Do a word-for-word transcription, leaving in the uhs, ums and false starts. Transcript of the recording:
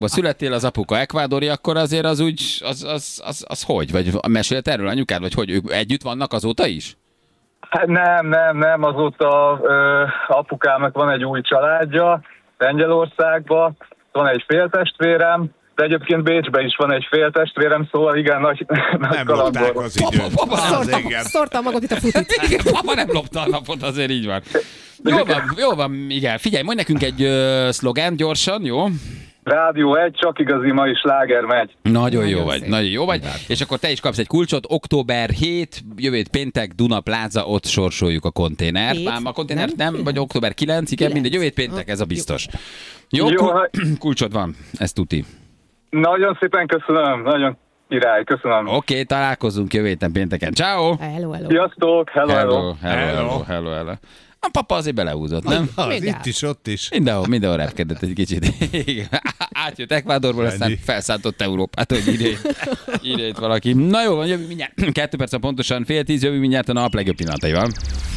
születtél, az apuka ekvádori, akkor azért az úgy, az, az, az, az hogy? Vagy mesélt erről anyukád, vagy hogy ők együtt vannak azóta is? Hát nem, nem, nem, azóta ö, apukámnak van egy új családja, Lengyelországban, van egy féltestvérem, de egyébként Bécsben is van egy féltestvérem, szóval igen, nagy, nagy lopták az időt. Papa, papa, Az Szórta, igen. szórta magad itt a futit. Igen, papa nem lopta a napot, azért így van. Jó van, jó van, igen. Figyelj, mondj nekünk egy ö, szlogán gyorsan, jó? Rádió egy, csak igazi mai sláger megy. Nagyon jó Nagyon vagy, szép. nagyon jó vagy. És akkor te is kapsz egy kulcsot, október hetedike, jövő hét péntek, Duna Plaza, ott sorsoljuk a konténert. Hét? Már a konténert nem, Nem? vagy október kilencedike, igen, Kilenc. mindegy, jövő hét péntek, ez a biztos. Jó, Jó, kul- ha- kulcsod van, ez tuti. Nagyon szépen köszönöm, nagyon király, köszönöm. Oké, okay, találkozunk jövő héten pénteken. Ciao. Hello, hello. Sziasztok, hello, hello. Hello, hello, hello, hello, hello. A papa azért belehúzott, nem? Az Mindjárt. itt is, ott is. Mindenhol, mindenhol repkedett egy kicsit. Igen. Átjött Ekvádorból, aztán Ennyi. felszántott Európát, hogy ide, ide itt valaki. Na jó, van, jövő mindjárt. Kettő perc pontosan fél tíz, jövő mindjárt a nap legjobb pillanataival.